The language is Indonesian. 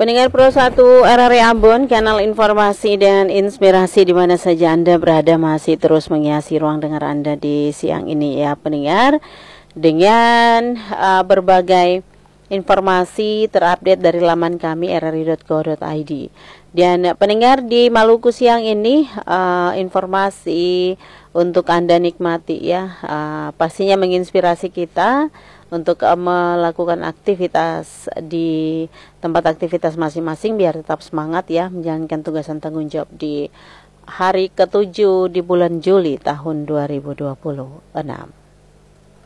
Pendengar Pro 1 RRI Ambon, kanal informasi dan inspirasi di mana saja Anda berada, masih terus menghiasi ruang dengar Anda di siang ini ya pendengar, dengan berbagai informasi terupdate dari laman kami rri.co.id. Dan pendengar, di Maluku siang ini informasi untuk Anda nikmati ya, pastinya menginspirasi kita untuk melakukan aktivitas di tempat aktivitas masing-masing biar tetap semangat ya menjalankan tugas dan tanggung jawab di hari ke-7 di bulan Juli tahun 2026.